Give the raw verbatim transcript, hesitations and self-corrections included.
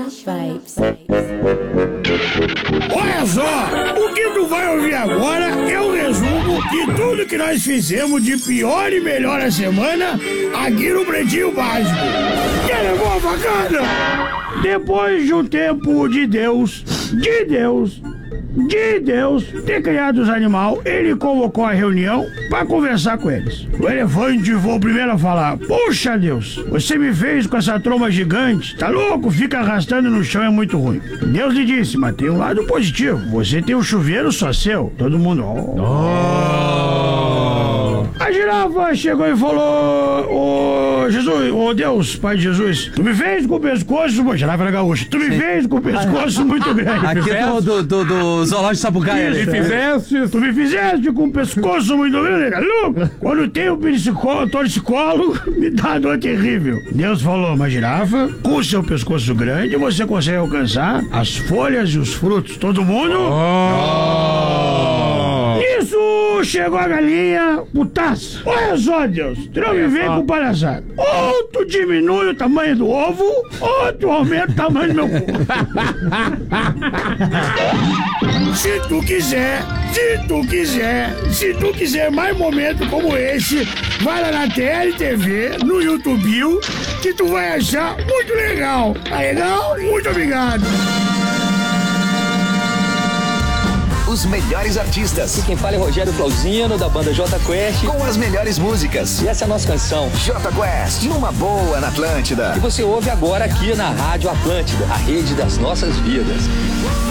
Vibes. Olha só, o que tu vai ouvir agora é o resumo de tudo que nós fizemos de pior e melhor a semana aqui no Pretinho Básico. Que levou bacana? Depois de um tempo de Deus, de Deus, de Deus ter criado os animais, ele convocou a reunião para conversar com eles. O elefante foi o primeiro a falar: puxa Deus, você me fez com essa tromba gigante, tá louco? Fica arrastando no chão, é muito ruim. Deus lhe disse: mas tem um lado positivo, você tem um chuveiro só seu. Todo mundo... Oh. Oh. A girafa chegou e falou: ô oh, Jesus, ô oh Deus, Pai de Jesus, tu me fez com o pescoço, pô, girafa era gaúcha, tu me fez com o pescoço muito grande. Aqui do, do, do, do zoológico Sapucaia. Tu me fizeste, tu me fizeste com o pescoço muito grande, louco. Quando tem o psicólogo, torcicolo, me dá dor terrível. Deus falou: mas girafa, com o seu pescoço grande, você consegue alcançar as folhas e os frutos. Todo mundo? Oh. Isso chegou a galinha, putaça. Olha só, Deus, tu não me vem com palhaçada. Ou tu diminui o tamanho do ovo, ou tu aumenta o tamanho do meu cu. Se tu quiser, se tu quiser, se tu quiser mais momentos como esse, vai lá na T L T V, no YouTube, que tu vai achar muito legal. Tá legal? Muito obrigado. Os melhores artistas. Aqui quem fala é Rogério Flauzino, da banda J Quest. Com as melhores músicas. E essa é a nossa canção. J Quest, numa boa na Atlântida. E você ouve agora aqui na Rádio Atlântida, a rede das nossas vidas.